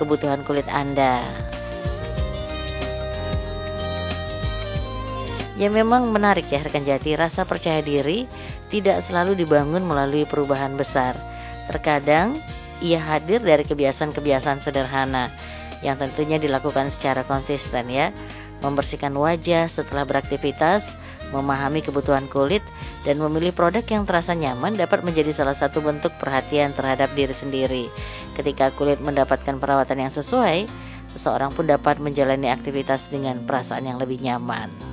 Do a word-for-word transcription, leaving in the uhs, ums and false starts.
kebutuhan kulit Anda. Ya memang menarik ya rekan Jati, rasa percaya diri tidak selalu dibangun melalui perubahan besar. Terkadang ia hadir dari kebiasaan-kebiasaan sederhana yang tentunya dilakukan secara konsisten ya. Membersihkan wajah setelah beraktivitas, memahami kebutuhan kulit, dan memilih produk yang terasa nyaman dapat menjadi salah satu bentuk perhatian terhadap diri sendiri. Ketika kulit mendapatkan perawatan yang sesuai, seseorang pun dapat menjalani aktivitas dengan perasaan yang lebih nyaman.